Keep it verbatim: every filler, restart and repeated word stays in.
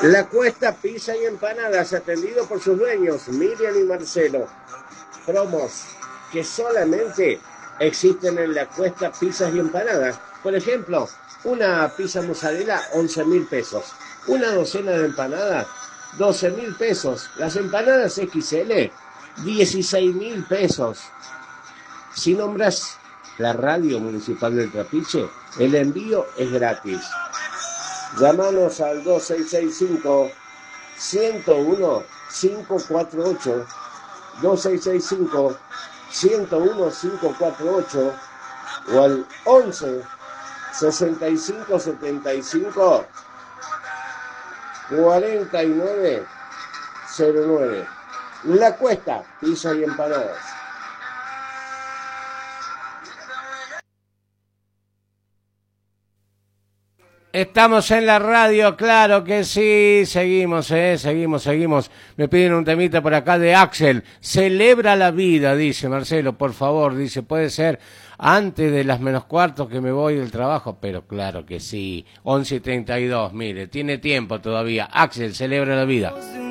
La Cuesta Pizza y Empanadas, atendido por sus dueños, Miriam y Marcelo. Promos que solamente existen en La Cuesta Pizzas y Empanadas. Por ejemplo, una pizza mozzarella, once mil pesos. Una docena de empanadas, doce mil pesos. Las empanadas equis ele, dieciséis mil pesos. Si nombras la radio municipal del Trapiche, el envío es gratis. Llámanos al dos seis seis cinco, uno cero uno, cinco cuatro ocho, dos seis seis cinco, uno cero uno, cinco cuatro ocho o al once, sesenta y cinco, setenta y cinco, cuarenta y nueve, cero nueve. La Cuesta, pizza y empanadas. Estamos en la radio, claro que sí, seguimos, eh, seguimos, seguimos. Me piden un temita por acá de Axel. Celebra la vida, dice Marcelo, por favor, dice, puede ser antes de las menos cuartos que me voy del trabajo, pero claro que sí, once y treinta y dos, mire, tiene tiempo todavía. Axel, celebra la vida.